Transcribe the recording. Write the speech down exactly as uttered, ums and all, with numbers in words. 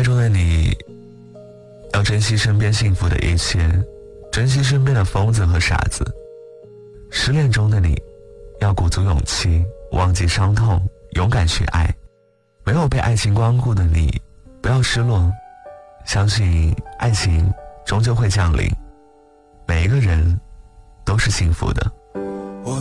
中的你，要珍惜身边幸福的一切，珍惜身边的疯子和傻子。失恋中的你，要鼓足勇气，忘记伤痛，勇敢去爱。没有被爱情光顾的你，不要失落，相信爱情终究会降临，每一个人都是幸福的。